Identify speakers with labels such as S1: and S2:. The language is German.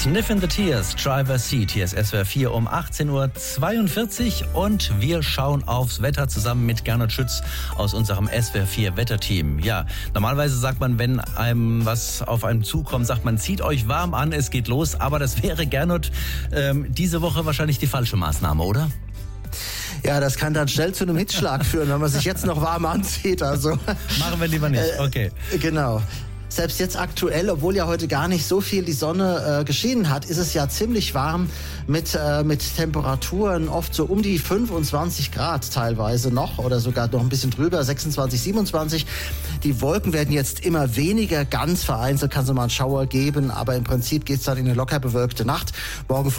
S1: Sniffin' the Tears, Driver Seat. Hier ist SWR 4 um 18.42 Uhr und wir schauen aufs Wetter zusammen mit Gernot Schütz aus unserem SWR 4 Wetterteam. Ja, normalerweise sagt man, wenn einem was auf einem zukommt, sagt man, zieht euch warm an, es geht los. Aber das wäre, Gernot, diese Woche wahrscheinlich die falsche Maßnahme, oder?
S2: Ja, das kann dann schnell zu einem Hitzschlag führen, wenn man sich jetzt noch warm anzieht. Also
S1: machen wir lieber nicht, okay.
S2: Genau. Selbst jetzt aktuell, obwohl ja heute gar nicht so viel die Sonne geschienen hat, ist es ja ziemlich warm mit Temperaturen oft so um die 25 Grad teilweise noch oder sogar noch ein bisschen drüber, 26, 27. Die Wolken werden jetzt immer weniger, ganz vereinzelt kann es mal einen Schauer geben, aber im Prinzip geht es dann in eine locker bewölkte Nacht. Morgen